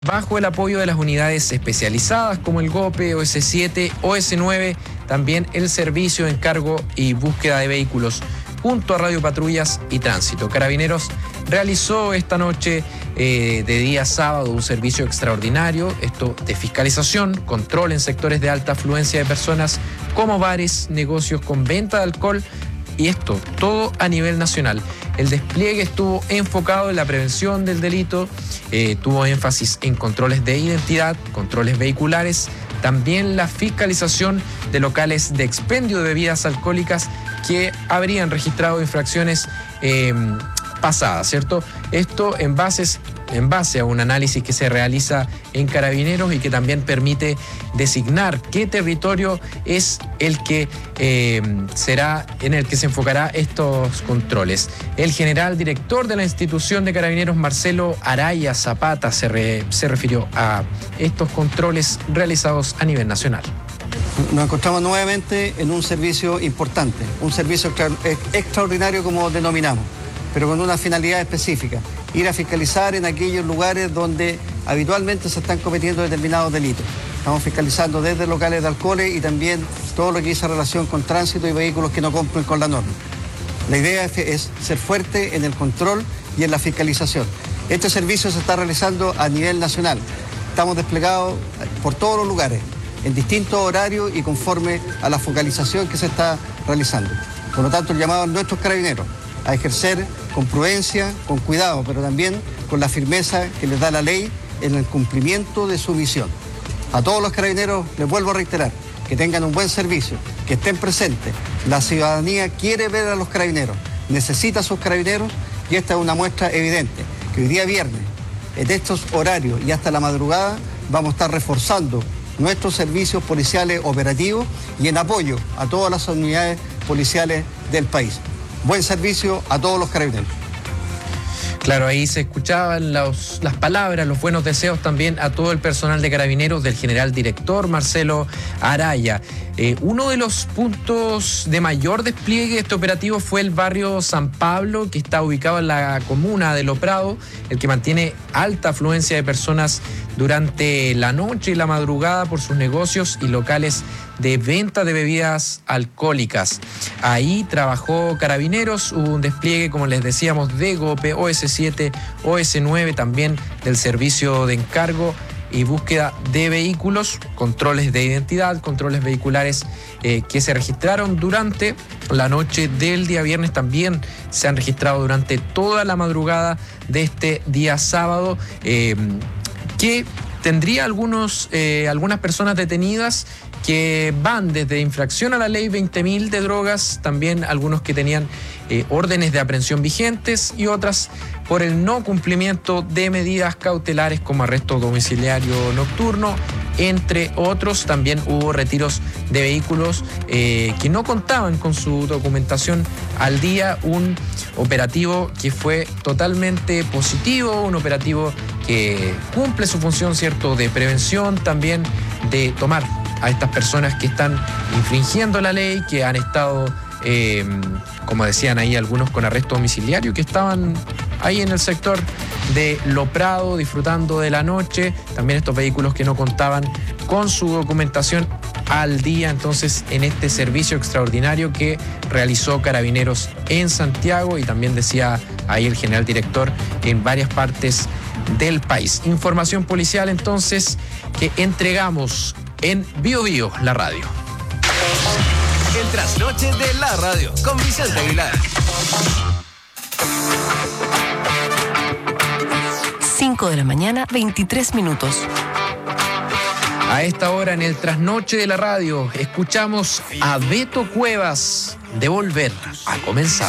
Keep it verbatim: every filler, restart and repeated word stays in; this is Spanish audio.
bajo el apoyo de las unidades especializadas como el GOPE, O S siete, O S nueve, también el Servicio de Encargo y Búsqueda de Vehículos, junto a Radio Patrullas y Tránsito. Carabineros realizó esta noche eh, de día sábado un servicio extraordinario, esto de fiscalización, control en sectores de alta afluencia de personas como bares, negocios con venta de alcohol, y esto todo a nivel nacional. El despliegue estuvo enfocado en la prevención del delito, eh, tuvo énfasis en controles de identidad, controles vehiculares, también la fiscalización de locales de expendio de bebidas alcohólicas que habrían registrado infracciones eh, pasadas, ¿cierto? Esto en, bases, en base a un análisis que se realiza en Carabineros y que también permite designar qué territorio es el que eh, será en el que se enfocará estos controles. El general director de la institución de Carabineros, Marcelo Araya Zapata, se, re, se refirió a estos controles realizados a nivel nacional. Nos encontramos nuevamente en un servicio importante, un servicio extra, extraordinario como denominamos, pero con una finalidad específica: ir a fiscalizar en aquellos lugares donde habitualmente se están cometiendo determinados delitos. Estamos fiscalizando desde locales de alcoholes y también todo lo que dice relación con tránsito y vehículos que no cumplen con la norma. La idea es, es ser fuerte en el control y en la fiscalización. Este servicio se está realizando a nivel nacional. Estamos desplegados por todos los lugares, en distintos horarios y conforme a la focalización que se está realizando. Por lo tanto, el llamado a nuestros carabineros a ejercer con prudencia, con cuidado, pero también con la firmeza que les da la ley en el cumplimiento de su misión. A todos los carabineros les vuelvo a reiterar que tengan un buen servicio, que estén presentes. La ciudadanía quiere ver a los carabineros, necesita a sus carabineros, y esta es una muestra evidente, que hoy día viernes, en estos horarios y hasta la madrugada, vamos a estar reforzando nuestros servicios policiales operativos y en apoyo a todas las unidades policiales del país. Buen servicio a todos los carabineros. Claro, ahí se escuchaban los, las palabras, los buenos deseos también a todo el personal de Carabineros del general director Marcelo Araya. Eh, uno de los puntos de mayor despliegue de este operativo fue el barrio San Pablo, que está ubicado en la comuna de Lo Prado, el que mantiene alta afluencia de personas durante la noche y la madrugada por sus negocios y locales de venta de bebidas alcohólicas. Ahí trabajó Carabineros, hubo un despliegue, como les decíamos, de GOPE, O S siete, O S nueve, también del Servicio de Encargo y Búsqueda de Vehículos, controles de identidad, controles vehiculares eh, que se registraron durante la noche del día viernes, también se han registrado durante toda la madrugada de este día sábado, eh, que tendría algunos, eh, algunas personas detenidas que van desde infracción a la ley veinte mil de drogas, también algunos que tenían eh, órdenes de aprehensión vigentes y otras por el no cumplimiento de medidas cautelares como arresto domiciliario nocturno, entre otros. También hubo retiros de vehículos eh, que no contaban con su documentación al día, un operativo que fue totalmente positivo, un operativo que cumple su función, ¿cierto?, de prevención, también de tomar a estas personas que están infringiendo la ley, que han estado, eh, como decían ahí algunos, con arresto domiciliario, que estaban ahí en el sector de Lo Prado disfrutando de la noche, también estos vehículos que no contaban con su documentación al día. Entonces, en este servicio extraordinario que realizó Carabineros en Santiago, y también decía ahí el general director, en varias partes del país. Información policial entonces que entregamos en Bio Bio, la radio. El trasnoche de la radio con Vicente Aguilar. cinco de la mañana, veintitrés minutos. A esta hora en el trasnoche de la radio escuchamos a Beto Cuevas de Volver a Comenzar.